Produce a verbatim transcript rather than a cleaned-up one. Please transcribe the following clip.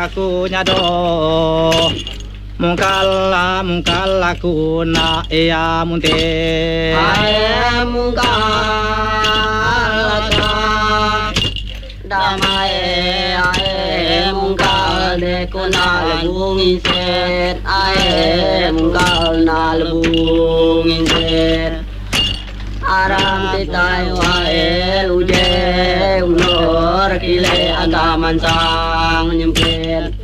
aku nyado mungkala mungkala kuna iya munte ae mungkal damai ae mungkal de kuna lebungin set ae mungkal na lebungin set aram titai wae uje unor kile agaman sang nyempet